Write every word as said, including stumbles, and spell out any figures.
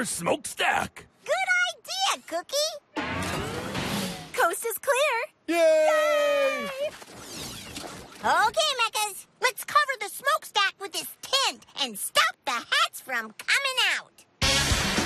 our smokestack. Good idea, Cookie. Coast is clear. Yay! Okay, Mechas, let's cover the smokestack with this tent and stop the hats from